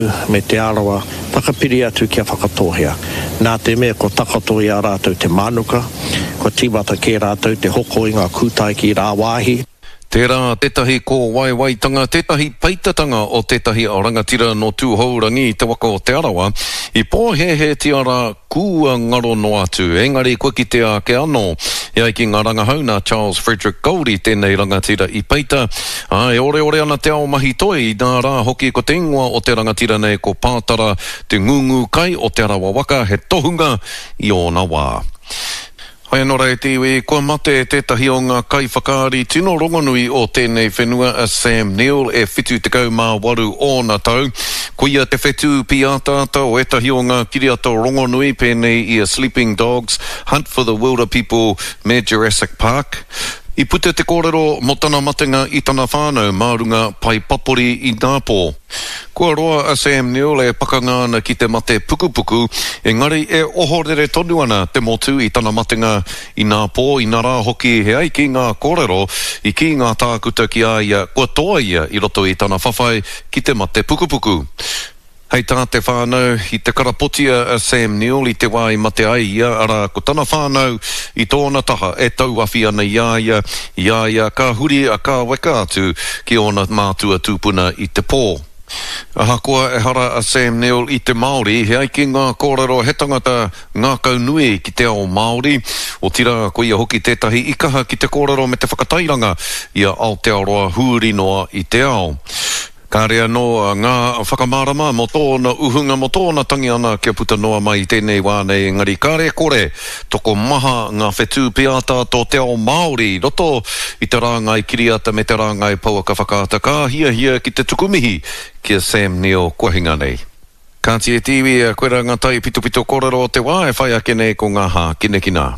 Me te arawa, whakapiri atu kia whakatohea. Nā te mea ko takato i a rātou te manuka, ko tīmata ke rātou te hoko i ngā kūtai ki rā wāhi. Tērā tētahi ko waiwaitanga, tētahi paitatanga o tētahi o rangatira no tūhourangi te waka o te arawa, I pōhehe te ara kua ngaro no atu. Engari koe ki te a ke ano, ia ki ngā rangahauna Charles Frederick Goldie, tēnei rangatira I paita. Ai, ore ana te ao mahi toi, nā rā hoki ko te ingoa o te rangatira nei ko pātara te ngungu kai o te arawa waka, he tohunga I ona wā. Hai anō rei tiwi, kua mate tētahi o ngā kai whakaari tino rongonui o tēnei whenua a Sam Neill e whitu te kaumā waru ōna tau. Kuia te whetu pi ātāta o etahi o ngā kiriata rongonui pēnei I a Sleeping Dogs, Hunt for the Wilder People me Jurassic Park. I pute te kōrero mo tana matenga I tana whānau mārunga pai papori I Nāpō. Kua roa a Sam Neill e pakangāna ki te mate pukupuku, engari e ohorere tonu ana te motu I tana matenga I Nāpō, I nā rā hoki he ai ki ngā kōrero, I ki ngā tākuta ki a ia, kua toa ia I roto I tana whawhai ki te mate pukupuku. Hei tā te whānau, I te karapotia a Sam Neill I te wai mate ai ia, ara ko tana whānau I tōna taha e tau awhi ana ia, ka huri a ka weka atu ki ona mātua tūpuna I te pō. Aha koa e hara a Sam Neill I te Māori, he ai ki ngā kōrero he tangata ngā kaunui ki te ao Māori, o tira ko ia hoki tētahi ikaha ki te kōrero me te whakatairanga ia Aotearoa huri noa I te ao. Ka rea no ngā whakamārama mo tōna uhunga mo tōna tangi ana kia puta noa mai tēnei wānei engari. Ka rea kore, toko maha ngā whetū piata tō te ao Māori, roto I te rāngai kiriata me te rāngai pauaka whakaata. Ka hia ki te tukumihi kia Sam Neill kua hinga nei. Kāti e tiwi koe rangatai pito kōrero o te wā e whai ake nei ko ngā hā kinekina.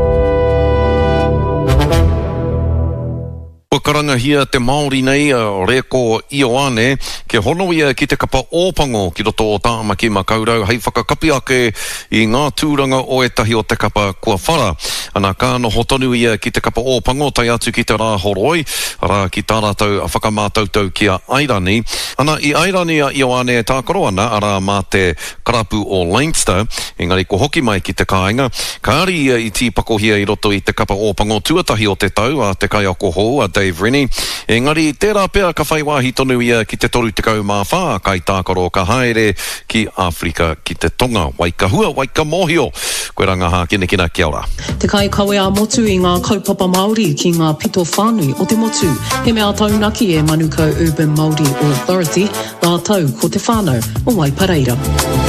Kua karanga hia te Māori nei reko Ioane, ke hono ia ki te kapa ōpango ki roto o tāmaki makaurau, hei whakakapi ake I ngā tūranga o etahi o te kapa kua whara. Ana kāno hotonu ia ki te kapa ōpango tai atu ki te rā horoi, rā ki tā rātou a whakamātautau ki a Airani. Ana I Airani a Ioane e tākaro ana, ara mā te karapu o Leinster, engari ko hoki mai ki te kāinga. Kāri ia I tīpakohia I roto I te kapa ōpango tuatahi o te tau, a te kai ako hou, a Dave Rennie. Engari, tērā pēr ka whaiwahi tonu ia ki te toru te kau mā whā, kai tākaro ka haere ki Afrika ki te tonga. Waika hua, waika mōhio. Koe rangaha kinekina kia ora. Te kai kawe a motu I ngā kaupapa Māori ki ngā pito whānui o te motu. He mea taunaki e Manuka Urban Māori Authority, nā tau ko te whānau o Waipareira.